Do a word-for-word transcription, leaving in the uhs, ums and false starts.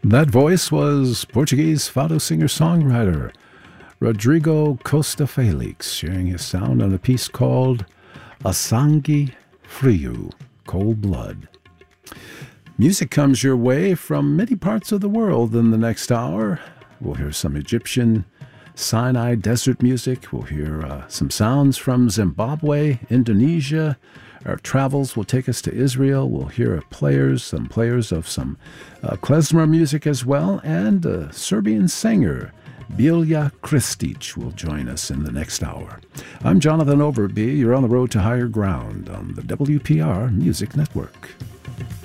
That voice was Portuguese fado singer-songwriter Rodrigo Costa Felix, sharing his sound on a piece called A Sangue Frio, Cold Blood. Music comes your way from many parts of the world in the next hour. We'll hear some Egyptian Sinai desert music. We'll hear uh, some sounds from Zimbabwe, Indonesia. Our travels will take us to Israel. We'll hear players, some players of some uh, klezmer music as well, and a Serbian singer, Bilja Kristic, will join us in the next hour. I'm Jonathan Overby. You're on the road to higher ground on the W P R Music Network.